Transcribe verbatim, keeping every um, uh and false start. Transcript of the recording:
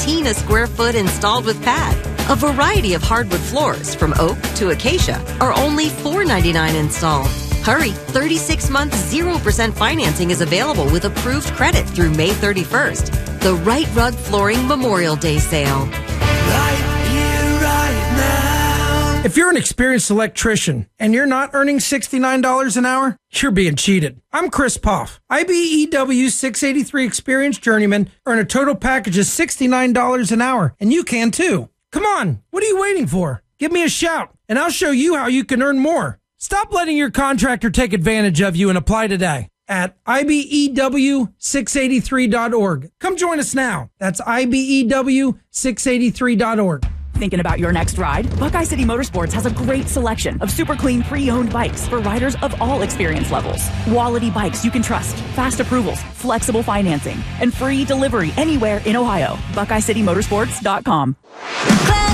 eighteen a square foot installed with pad. A variety of hardwood floors, from oak to acacia, are only four ninety-nine installed. Hurry, thirty-six months zero percent financing is available with approved credit through May thirty-first. The Right Rug Flooring Memorial Day Sale. Right here, right now. If you're an experienced electrician and you're not earning sixty-nine dollars an hour, you're being cheated. I'm Chris Poff. I B E W six eighty-three experienced journeymen earn a total package of sixty-nine dollars an hour, and you can too. Come on, what are you waiting for? Give me a shout, and I'll show you how you can earn more. Stop letting your contractor take advantage of you and apply today at I B E W six eighty-three dot org. Come join us now. That's I B E W six eighty-three dot org. Thinking about your next ride? Buckeye City Motorsports has a great selection of super clean pre-owned bikes for riders of all experience levels. Quality bikes you can trust, fast approvals, flexible financing, and free delivery anywhere in Ohio. Buckeye City Motorsports dot com.